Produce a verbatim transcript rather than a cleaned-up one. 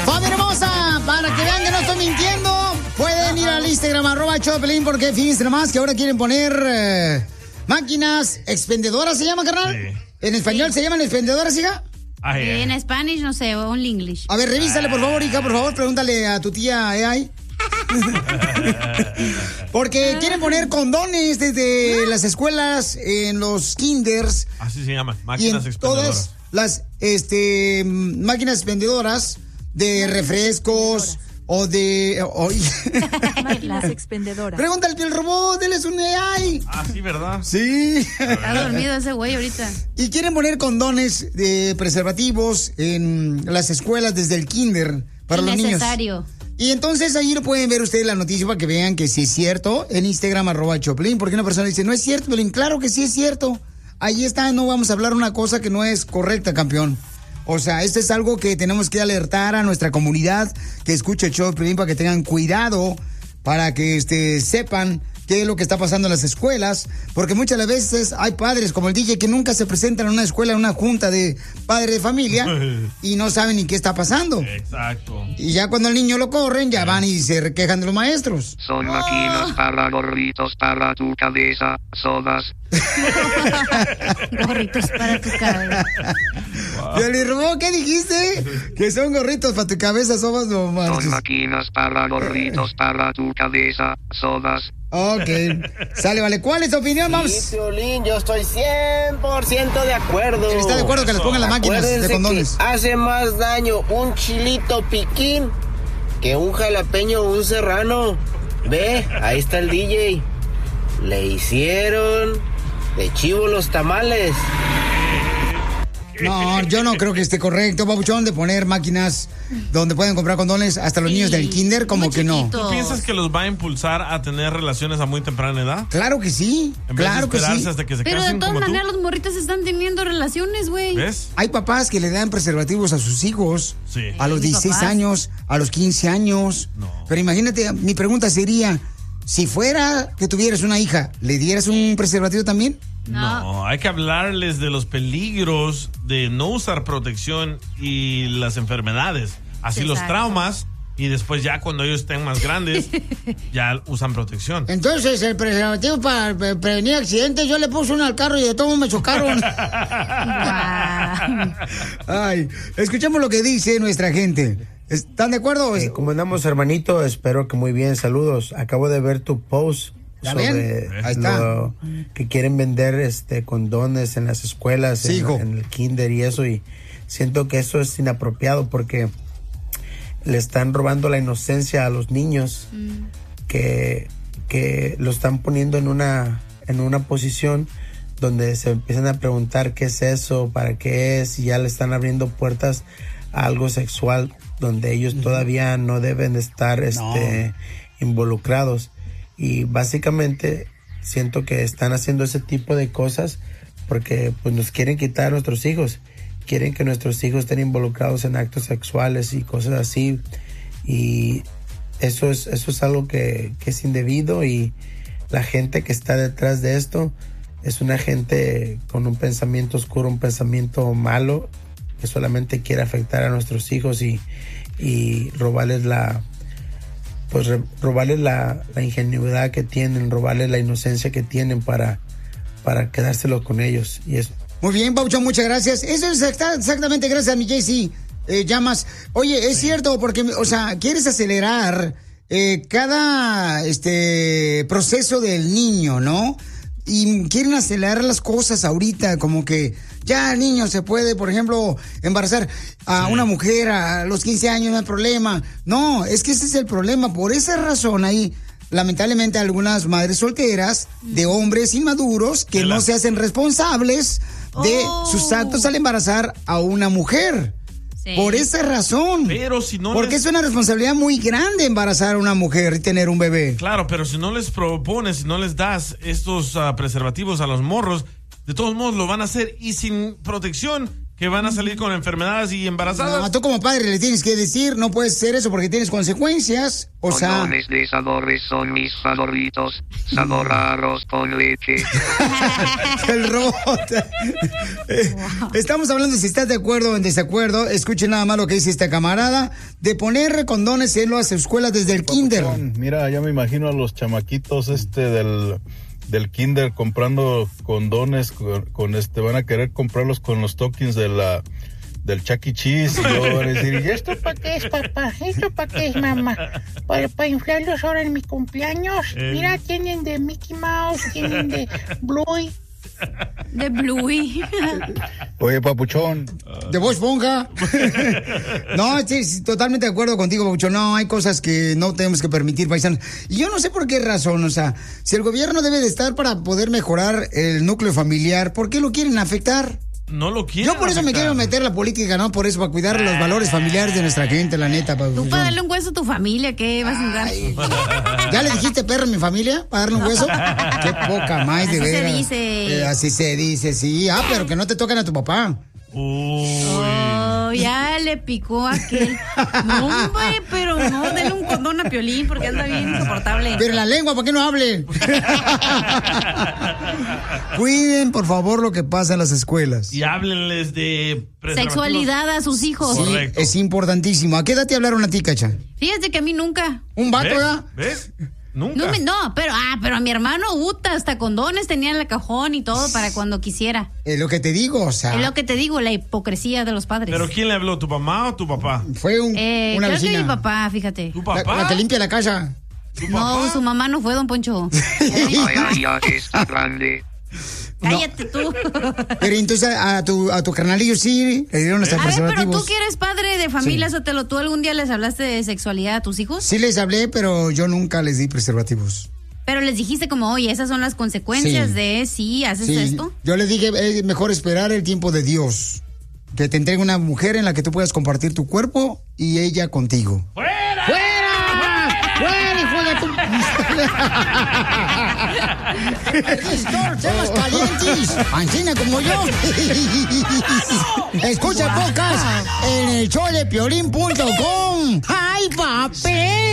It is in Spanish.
¡Familia hermosa! Para que vean que no estoy mintiendo, pueden ir al Instagram, arroba Choplin, porque fíjense nomás que ahora quieren poner eh, máquinas expendedoras, ¿se llama, carnal? Sí. ¿En español se llaman expendedoras, hija? Ah, yeah. En Spanish, no sé, o en English. A ver, revísale, por favor, hija, por favor, pregúntale a tu tía A I. Porque quieren poner condones desde las escuelas, en los kinders. Así se llama, máquinas y en expendedoras. Todas las este, máquinas expendedoras de refrescos o de... O, máquinas expendedoras. Pregúntale al robot, él es un A I. Ah, sí, ¿verdad? Sí. Está dormido ese güey ahorita. Y quieren poner condones de preservativos en las escuelas desde el kinder para los niños. Innecesario. Y entonces ahí lo pueden ver ustedes la noticia para que vean que sí es cierto. En Instagram, arroba Choplin, porque una persona dice, no es cierto, Pelín. Claro que sí es cierto. Ahí está, no vamos a hablar una cosa que no es correcta, campeón. O sea, esto es algo que tenemos que alertar a nuestra comunidad que escuche el show de Pelín para que tengan cuidado, para que este, sepan qué es lo que está pasando en las escuelas, porque muchas de las veces hay padres como el D J que nunca se presentan en una escuela, en una junta de padres de familia y no saben ni qué está pasando. Exacto. Y ya cuando al niño lo corren, ya van y se quejan de los maestros. Son máquinas para gorritos para tu cabeza, sodas. Gorritos para tu cabeza. Wow. ¿Qué dijiste? Que son gorritos para tu cabeza, sodas, no manches. Son máquinas para gorritos para tu cabeza, sodas. Ok, sale, vale. ¿Cuál es tu opinión, Mams? Sí, Piolín, yo estoy cien por ciento de acuerdo. ¿Está de acuerdo que les pongan las máquinas de condones? Hace más daño un chilito piquín que un jalapeño o un serrano. Ve, ahí está el D J. Le hicieron de chivo los tamales. No, yo no creo que esté correcto, babuchón, de poner máquinas donde pueden comprar condones hasta los sí, niños del kinder, como que no. ¿Tú piensas que los va a impulsar a tener relaciones a muy temprana edad? Claro que sí, en vez claro de que sí. Hasta que se Pero casen, de todas como maneras tú. los morritos están teniendo relaciones, güey. ¿Ves? Hay papás que le dan preservativos a sus hijos sí. a los dieciséis años, a los quince años. No. Pero imagínate, mi pregunta sería, si fuera que tuvieras una hija, ¿le dieras un preservativo también? No. no, hay que hablarles de los peligros de no usar protección y las enfermedades. Así Exacto. los traumas y después ya cuando ellos estén más grandes ya usan protección. Entonces el preservativo para pre prevenir accidentes, yo le puse uno al carro y de todo me chocaron. Ay, escuchamos lo que dice nuestra gente. ¿Están de acuerdo? Eh, ¿Cómo andamos, hermanito? Espero que muy bien. Saludos. Acabo de ver tu post sobre Ahí está. Lo que quieren vender este condones en las escuelas, sí, en, en el kinder y eso, y siento que eso es inapropiado porque le están robando la inocencia a los niños mm. que, que lo están poniendo en una, en una posición donde se empiezan a preguntar qué es eso, para qué es, y ya le están abriendo puertas a algo sexual donde ellos mm. todavía no deben estar este, no. involucrados. Y básicamente siento que están haciendo ese tipo de cosas porque pues nos quieren quitar a nuestros hijos, quieren que nuestros hijos estén involucrados en actos sexuales y cosas así, y eso es eso es algo que, que es indebido, y la gente que está detrás de esto es una gente con un pensamiento oscuro, un pensamiento malo, que solamente quiere afectar a nuestros hijos y, y robarles la pues robarles la, la ingenuidad que tienen, robarles la inocencia que tienen para, para quedárselo con ellos. Y eso. Muy bien, Paucho, muchas gracias. Eso es exactamente gracias a mi Jaycee eh, Llamas. Oye, es sí. cierto, porque, o sea, quieres acelerar eh, cada este proceso del niño, ¿no? Y quieren acelerar las cosas ahorita, como que ya el niño se puede, por ejemplo, embarazar a sí. una mujer a los quince años, no hay problema. No, es que ese es el problema. Por esa razón hay, lamentablemente, algunas madres solteras de hombres inmaduros que no se hacen responsables de oh. sus actos al embarazar a una mujer. Sí. Por esa razón. Pero si no Porque les... es una responsabilidad muy grande embarazar a una mujer y tener un bebé. Claro, pero si no les propones, si no les das estos uh, preservativos a los morros, de todos modos lo van a hacer y sin protección que van a salir con enfermedades y embarazadas. No, tú como padre le tienes que decir, no puedes hacer eso porque tienes consecuencias. O sea... Condones de sabores son mis favoritos. Sabor a arroz con leche. El robot. Eh, Estamos hablando si estás de acuerdo o en desacuerdo. Escuchen nada más lo que dice esta camarada. De poner condones en las escuelas desde el kinder. Mira, ya me imagino a los chamaquitos este del... del kinder comprando condones con, con este, van a querer comprarlos con los tokens de la del Chuck E. Cheese y luego van a decir, ¿y esto para qué es, papá? ¿Esto para qué es, mamá? Para, para inflarlos ahora en mi cumpleaños. Eh. Mira, tienen de Mickey Mouse, tienen de Bluey. De Bluey. Oye, papuchón. De Bob Esponja. No, sí, sí, totalmente de acuerdo contigo, Papuchón. No, hay cosas que no tenemos que permitir, paisanos. Y yo no sé por qué razón, o sea, si el gobierno debe de estar para poder mejorar el núcleo familiar, ¿por qué lo quieren afectar? No lo quieren Yo por eso me afectar. quiero meter a la política, ¿no? Por eso, para cuidar los valores familiares de nuestra gente, la neta, Papuchón. Tú para darle un hueso a tu familia, ¿qué vas a dar? ¿Ya le dijiste perro a mi familia para darle un hueso? Qué poca más, de Así se veras. dice. Eh, así se dice, sí. Ah, pero que no te tocan a tu papá. Oh, ya le picó a aquel. No, hombre, pero no, denle un condón a Piolín porque anda bien insoportable. Pero la lengua, ¿por qué no hable? Cuiden, por favor, lo que pasa en las escuelas. Y háblenles de preservativos. Sexualidad a sus hijos. Sí, Correcto. es importantísimo. ¿A qué edad te hablaron a ti, Cacha? Fíjate que a mí nunca. ¿Un vato, ¿Ves? ya? ¿Ves? Nunca. No, me- no, pero ah, pero a mi hermano Uta hasta condones tenía en el cajón y todo para cuando quisiera. Es lo que te digo, o sea. Es lo que te digo, la hipocresía de los padres. ¿Pero quién le habló? ¿Tu mamá o tu papá? Fue un, eh, una creo vecina. que mi papá, fíjate. ¿Tu La, papá? la que limpia la casa. ¿Tu No, papá? su mamá no fue, don Poncho. Vaya, ya que está grande. Cállate tú. Pero entonces a, a tu, a tu carnalillo sí le dieron hasta A ver, pero preservativos. tú que eres padre de familia, Sotelo, ¿tú algún día les hablaste de sexualidad a tus hijos? Sí les hablé, pero yo nunca les di preservativos. Pero les dijiste como, oye, esas son las consecuencias Sí. de si haces Sí, esto. yo les dije, es mejor esperar el tiempo de Dios. Que te entregue una mujer en la que tú puedas compartir tu cuerpo y ella contigo. ¡Fuera! ¡Fuera! ¡Fuera, hijo de tu... ¡Temas calientes! ¡Ancina como yo! Escucha pocas en el show de piolín punto com. ¡Ay, papel!